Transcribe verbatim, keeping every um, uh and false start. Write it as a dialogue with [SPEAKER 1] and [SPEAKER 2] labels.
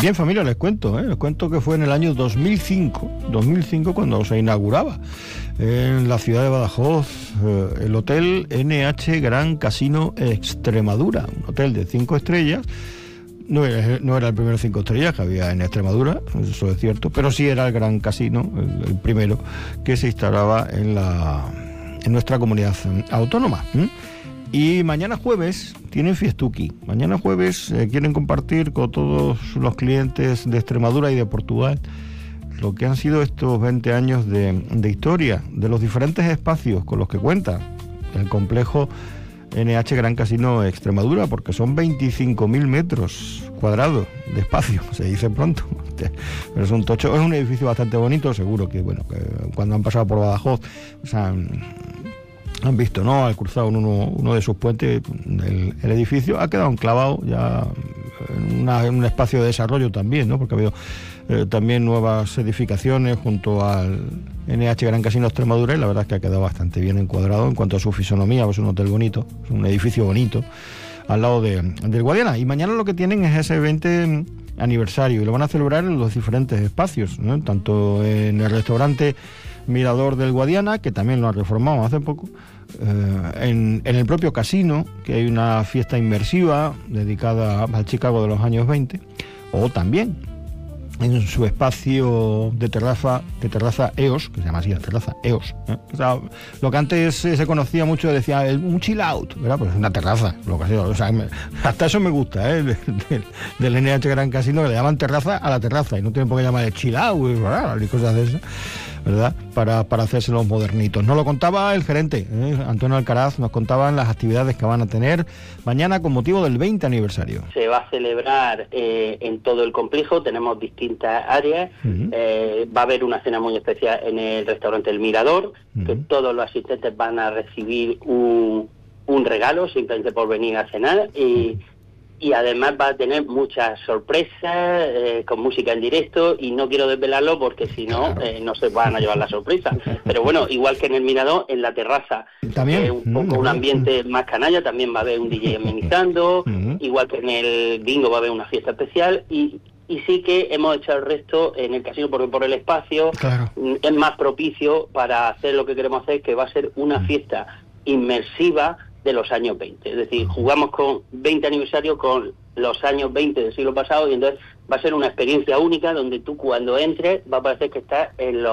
[SPEAKER 1] Bien, familia, les cuento, ¿eh? les cuento que fue en el año dos mil cinco, dos mil cinco cuando se inauguraba en la ciudad de Badajoz eh, el Hotel N H Gran Casino Extremadura, un hotel de cinco estrellas. No era, no era el primero cinco estrellas que había en Extremadura, eso es cierto, pero sí era el gran casino, el, el primero que se instalaba en, la, en nuestra comunidad autónoma. ¿eh? Y mañana jueves tienen fiestuki. Mañana jueves eh, quieren compartir con todos los clientes de Extremadura y de Portugal lo que han sido estos veinte años de, de historia, de los diferentes espacios con los que cuenta el complejo N H Gran Casino Extremadura, porque son veinticinco mil metros cuadrados de espacio, se dice pronto, pero es un tocho, es un edificio bastante bonito, seguro que, bueno, que cuando han pasado por Badajoz, o sea, han visto, ¿no? Al cruzar uno, uno de sus puentes, el, el edificio ha quedado enclavado ya en, una, en un espacio de desarrollo también, ¿no? Porque ha habido eh, también nuevas edificaciones junto al N H Gran Casino Extremadura y la verdad es que ha quedado bastante bien encuadrado en cuanto a su fisonomía. Es un hotel bonito, es un edificio bonito al lado de, del Guadiana. Y mañana lo que tienen es ese veinte aniversario y lo van a celebrar en los diferentes espacios, ¿no? Tanto en el restaurante Mirador del Guadiana, que también lo han reformado hace poco, eh, en, en el propio casino, que hay una fiesta inmersiva dedicada al Chicago de los años veinte, o también en su espacio de terraza, de terraza E O S, que se llama así la terraza E O S, ¿eh? O sea, lo que antes eh, se conocía mucho, decía el, un chill out, ¿verdad? Pues es una terraza, lo que sea, o sea, me, hasta eso me gusta, ¿eh? Del, del, del N H Gran Casino, que le llaman terraza a la terraza, y no tienen por qué llamar el chill out, ¿verdad? Y cosas de esas, ¿verdad? Para, para hacerse los modernitos. Nos lo contaba el gerente, ¿eh? Antonio Alcaraz, nos contaban las actividades que van a tener mañana con motivo del veinte aniversario.
[SPEAKER 2] Se va a celebrar eh, en todo el complejo, tenemos distintas áreas, uh-huh. eh, va a haber una cena muy especial en el restaurante El Mirador, uh-huh. que todos los asistentes van a recibir un, un regalo simplemente por venir a cenar y... Uh-huh. Y además va a tener muchas sorpresas, eh, con música en directo, y no quiero desvelarlo porque si no, eh, no se van a llevar la sorpresa. Pero bueno, igual que en el Mirador, en la terraza,
[SPEAKER 1] ¿también?
[SPEAKER 2] Eh, un poco un ambiente más canalla, también va a haber un D J amenizando, uh-huh. igual que en el Bingo va a haber una fiesta especial, y y sí que hemos hecho el resto en el casino porque por el espacio
[SPEAKER 1] claro.
[SPEAKER 2] es más propicio para hacer lo que queremos hacer, que va a ser una fiesta inmersiva de los años veinte, es decir, jugamos con veinte aniversario con los años veinte del siglo pasado y entonces va a ser una experiencia única donde tú cuando entres va a parecer que estás en los